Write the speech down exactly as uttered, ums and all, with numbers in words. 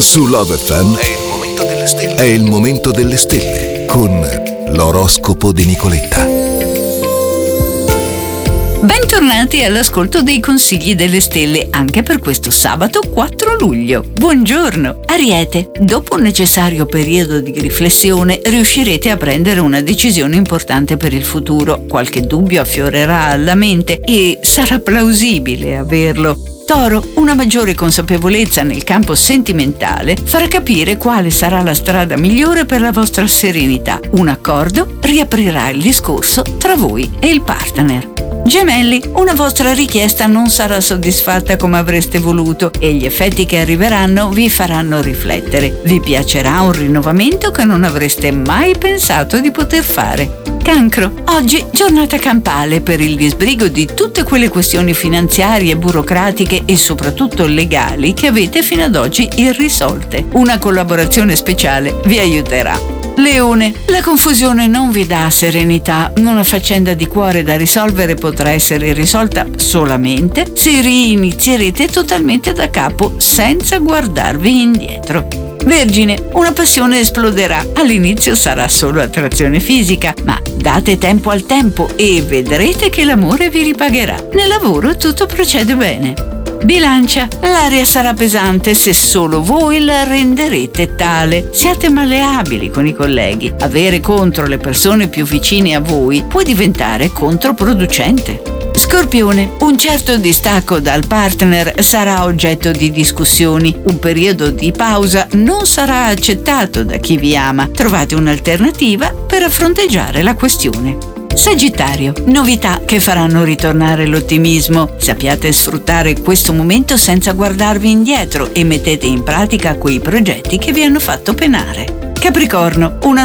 Su Love F M è il momento delle stelle. È il momento delle stelle con l'oroscopo di Nicoletta. Bentornati all'ascolto dei consigli delle stelle anche per questo sabato quattro luglio. Buongiorno! Ariete, dopo un necessario periodo di riflessione riuscirete a prendere una decisione importante per il futuro. Qualche dubbio affiorerà alla mente e sarà plausibile averlo. Toro, una maggiore consapevolezza nel campo sentimentale farà capire quale sarà la strada migliore per la vostra serenità. Un accordo riaprirà il discorso tra voi e il partner. Gemelli, una vostra richiesta non sarà soddisfatta come avreste voluto e gli effetti che arriveranno vi faranno riflettere. Vi piacerà un rinnovamento che non avreste mai pensato di poter fare. Cancro, oggi giornata campale per il disbrigo di tutte quelle questioni finanziarie, burocratiche e soprattutto legali che avete fino ad oggi irrisolte. Una collaborazione speciale vi aiuterà. Leone, la confusione non vi dà serenità. Una faccenda di cuore da risolvere potrà essere risolta solamente se rinizierete totalmente da capo senza guardarvi indietro. Vergine, una passione esploderà. All'inizio sarà solo attrazione fisica, ma date tempo al tempo e vedrete che l'amore vi ripagherà. Nel lavoro tutto procede bene. Bilancia, l'aria sarà pesante se solo voi la renderete tale. Siate malleabili con i colleghi. Avere contro le persone più vicine a voi può diventare controproducente. Scorpione, un certo distacco dal partner sarà oggetto di discussioni. Un periodo di pausa non sarà accettato da chi vi ama. Trovate un'alternativa per fronteggiare la questione. Sagittario, novità che faranno ritornare l'ottimismo. Sappiate sfruttare questo momento senza guardarvi indietro e mettete in pratica quei progetti che vi hanno fatto penare. Capricorno, una